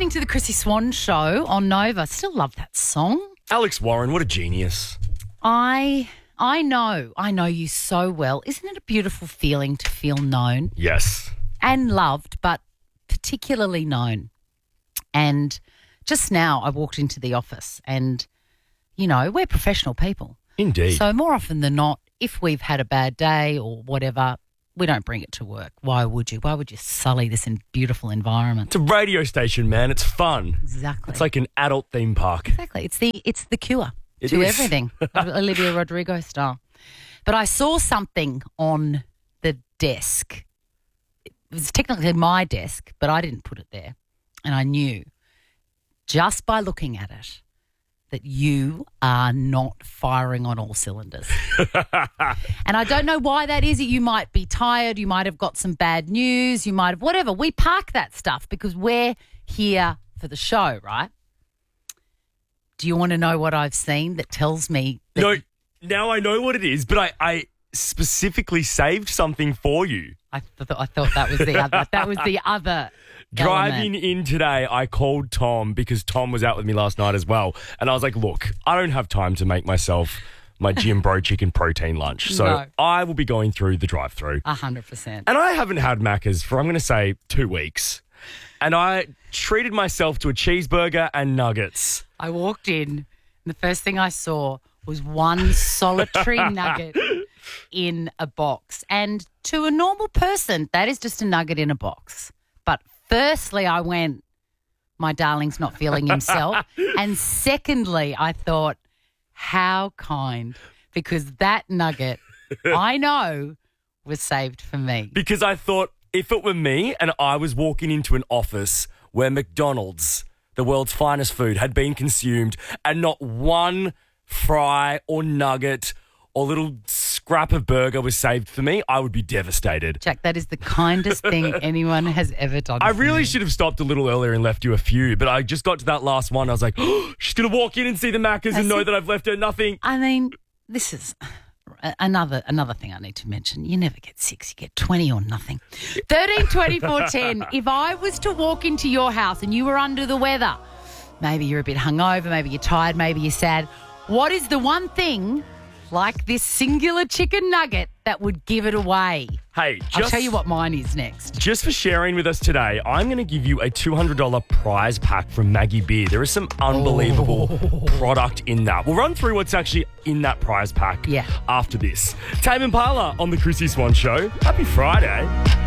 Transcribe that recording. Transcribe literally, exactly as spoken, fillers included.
listening to the Chrissy Swan Show on Nova. Still love that song. Alex Warren, what a genius. I I know. I know you so well. Isn't it a beautiful feeling to feel known? Yes. And loved, but particularly known. And just now I walked into the office and, you know, we're professional people. Indeed. So more often than not, if we've had a bad day or whatever, we don't bring it to work. Why would you? Why would you sully this in beautiful environment? It's a radio station, man. It's fun. Exactly. It's like an adult theme park. Exactly. It's the it's the cure It to is. everything. Olivia Rodrigo style. But I saw something on the desk. It was technically my desk, but I didn't put it there. And I knew just by looking at it that you are not firing on all cylinders. And I don't know why that is. You might be tired. You might have got some bad news. You might have whatever. We park that stuff because we're here for the show, right? Do you want to know what I've seen that tells me that No, now I know what it is, but I, I specifically saved something for you. I, th- I thought that was the other. That was the other. Driving element. in today, I called Tom because Tom was out with me last night as well. And I was like, look, I don't have time to make myself my Jim Bro chicken protein lunch. So No. I will be going through the drive-through. A hundred percent. And I haven't had Macca's for, I'm going to say, two weeks. And I treated myself to a cheeseburger and nuggets. I walked in, and the first thing I saw was one solitary nugget in a box. And to a normal person, that is just a nugget in a box. But firstly, I went, my darling's not feeling himself. And secondly, I thought, how kind, because that nugget, I know, was saved for me. Because I thought if it were me and I was walking into an office where McDonald's, the world's finest food, had been consumed and not one fry or nugget or little scrap of burger was saved for me, I would be devastated. Jack, that is the kindest thing anyone has ever done. I for really me. should have stopped a little earlier and left you a few, but I just got to that last one. I was like, oh, she's going to walk in and see the Maccas and know see- that I've left her nothing. I mean, this is another another thing I need to mention. You never get six, you get twenty or nothing. thirteen twenty-four ten. If I was to walk into your house and you were under the weather, maybe you're a bit hungover, maybe you're tired, maybe you're sad, what is the one thing like this singular chicken nugget that would give it away? Hey, just, I'll tell you what mine is next. Just for sharing with us today, I'm going to give you a two hundred dollars prize pack from Maggie Beer. There is some unbelievable Oh. product in that. We'll run through what's actually in that prize pack Yeah. after this. Tame Impala on the Chrissy Swan Show. Happy Friday.